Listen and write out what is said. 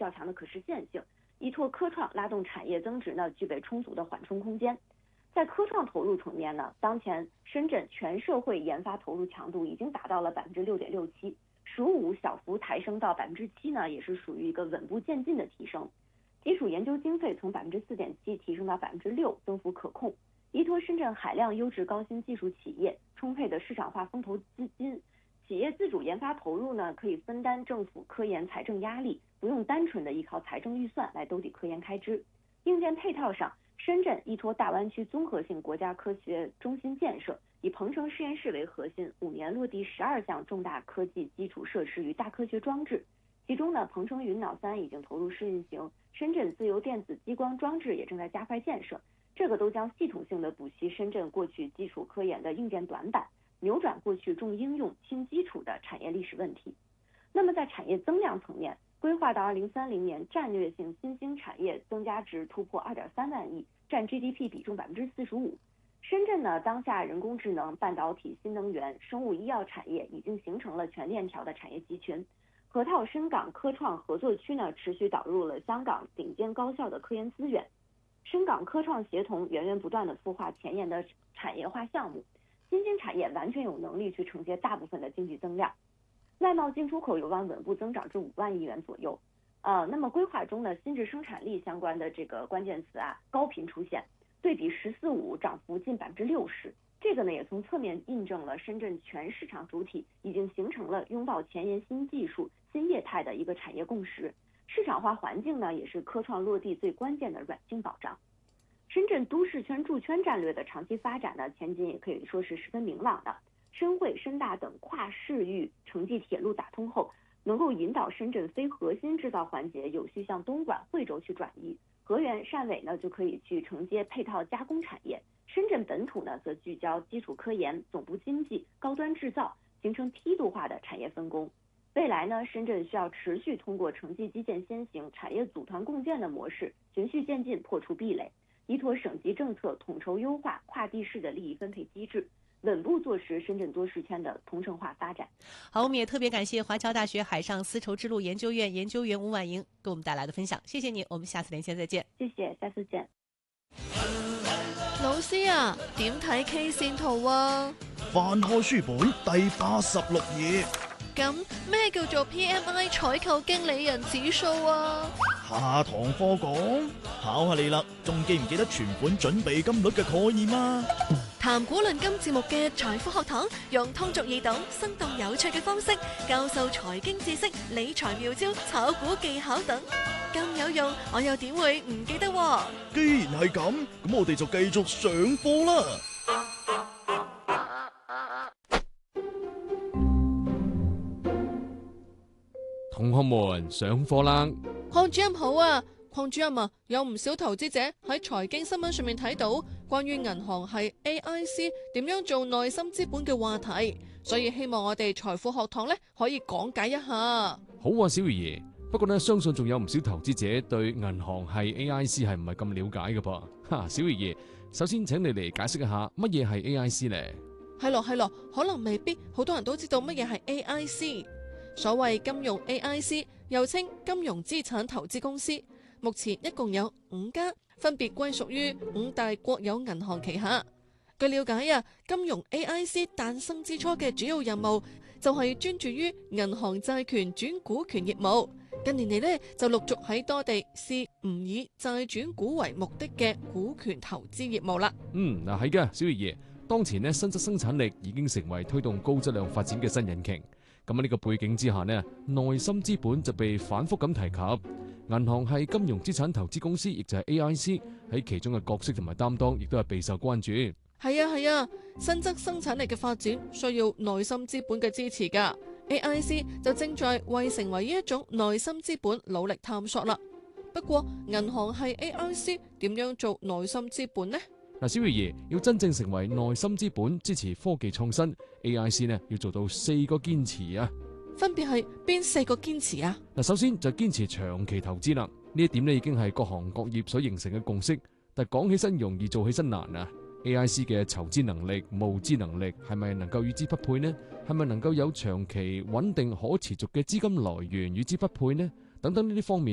较强的可实现性，依托科创拉动产业增值呢，具备充足的缓冲空间。在科创投入层面呢，当前深圳全社会研发投入强度已经达到了6.67%，15小幅抬升到7%呢，也是属于一个稳步渐进的提升。基础研究经费从4.7%提升到6%，增幅可控。依托深圳海量优质高新技术企业、充沛的市场化风投资金，企业自主研发投入呢，可以分担政府科研财政压力，不用单纯的依靠财政预算来兜底科研开支。硬件配套上，深圳依托大湾区综合性国家科学中心建设，以鹏城实验室为核心，5年落地12项重大科技基础设施与大科学装置。其中呢，鹏城云脑3已经投入试运行，深圳自由电子激光装置也正在加快建设。这个都将系统性的补齐深圳过去基础科研的硬件短板，扭转过去重应用轻基础的产业历史问题。那么在产业增量层面，规划到2030年，战略性新兴产业增加值突破2.3万亿，占 GDP 比重45%。深圳呢，当下人工智能、半导体、新能源、生物医药产业已经形成了全链条的产业集群。河套深港科创合作区呢，持续导入了香港顶尖高校的科研资源。深港科创协同源源不断的孵化前沿的产业化项目，新兴产业完全有能力去承接大部分的经济增量。外贸进出口有望稳步增长至5万亿元左右。那么规划中呢，新质生产力相关的这个关键词高频出现，对比“十四五”涨幅近60%。这个呢，也从侧面印证了深圳全市场主体已经形成了拥抱前沿新技术、新业态的一个产业共识。市场化环境呢，也是科创落地最关键的软性保障。深圳都市圈驻圈战略的长期发展呢，前景也可以说是十分明朗的。深汇、深大等跨市域城际铁路打通后，能够引导深圳非核心制造环节有序向东莞、惠州去转移。河源、汕尾呢，就可以去承接配套加工产业。深圳本土呢，则聚焦基础科研、总部经济、高端制造，形成梯度化的产业分工。未来呢，深圳需要持续通过城际基建先行、产业组团共建的模式，循序渐进破除壁垒，依托省级政策统筹优化跨地市的利益分配机制，稳步坐实深圳多市圈的同城化发展。 好，我们也特别感谢华侨大学海上丝绸之路研究院研究员吴婉莹给我们带来的分享，谢谢你，我们下次连线再见。 谢谢，下次见。 老師啊，點睇 K 線圖啊？ 翻開書本第86頁。 咁咩叫做 PMI 採購經理人指數啊？ 下堂課講，考下你啦，仲記唔記得存款準備金率嘅概念啊？ 談股論金節目嘅財富學堂，用通俗易懂、生動有趣嘅方式教授財經知識、理財妙招、炒股技巧等，咁有用，我又點會唔記得喎？ 既然係咁，咁我哋就繼續上課啦。 同學們上課啦！ 鄺主任好啊，鄺主任啊，有唔少投資者喺財經新聞上面睇到關於銀行係 AIC 點樣做內心資本嘅話題，所以希望我哋財富學堂呢可以講解一下。 好啊，小魚爺。不過呢，相信仲有唔少投資者對銀行係 AIC 係唔係咁了解嘅噃。小魚爺，首先請你嚟解釋一下乜嘢係 AIC 呢？ 係咯，可能未必好多人都知道乜嘢係 AIC。所謂金融 AIC 又稱金融資產投資公司，目前一共有5家，分別歸屬於5大國有銀行旗下。據了解啊，金融 AIC 誕生之初嘅主要任務就係專注於銀行債權轉股權業務，近年嚟呢，就陸續喺多地試唔以債轉股為目的嘅股權投資業務啦。 嗱係嘅，小魚爺，當前呢，新質生產力已經成為推動高質量發展嘅新引擎。咁喺呢個背景之下呢，內心資本就被反覆咁提及。銀行係金融資產投資公司，亦就係 AIC 喺其中嘅角色同埋擔當，亦都係備受關注。 係啊，新質生產力嘅發展需要內心資本嘅支持㗎。AIC 就正在為成為呢一種內心資本努力探索啦。不過銀行係 AIC 點樣做內心資本呢？ 小魚爺，要真正成為內心資本，支持科技創新 ，AIC 呢要做到4個堅持啊。 分別係邊4個堅持啊？ 首先就堅持長期投資啦。呢一點呢已經係各行各業所形成嘅共識，但講起身容易，做起身難啊。AIC 嘅籌資能力、募資能力係咪能夠與之匹配呢？係咪能夠有長期穩定可持續嘅資金來源與之匹配呢？等等呢啲方面